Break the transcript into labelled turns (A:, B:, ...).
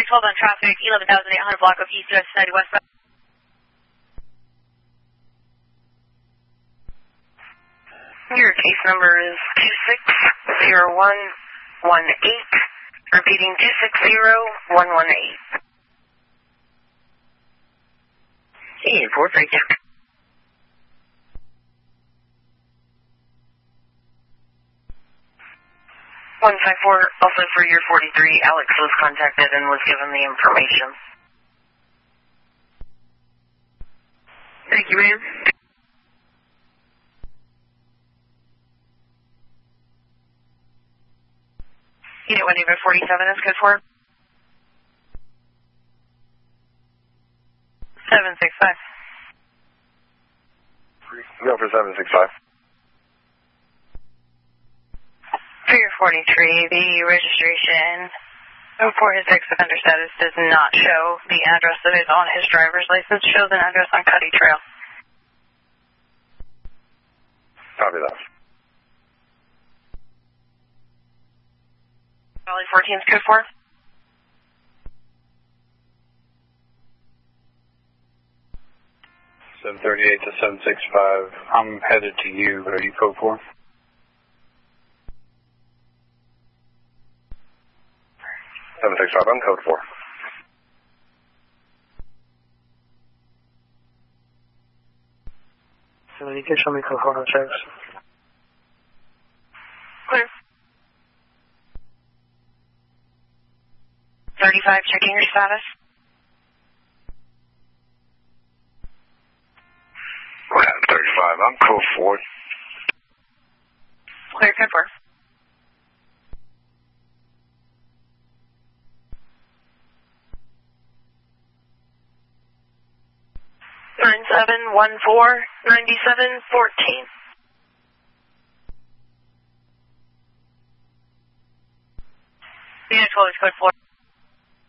A: please hold on traffic, 11,800 block of East US 90 westbound.
B: Your case number is 260118. Repeating 260118. And 432. 154, also for year 43, Alex was contacted and was given the information.
A: Thank you, ma'am.
B: Unit 1 Eva 47 is code for? 765.
C: Go for 765.
B: For your 43, the registration for his sex offender status does not show the address that is on his driver's license. Shows an address on Cuddy Trail.
C: Copy that.
B: Valley 14 is code for?
D: $738 to 765. I'm headed to you. What are you code for?
C: I'm code 4.
E: So you can show me code 4 on checks.
B: Clear. 35, checking your status.
C: We're at 35. I'm code 4.
B: Clear, code 4. Nine 9714. Unit 12 is code 4.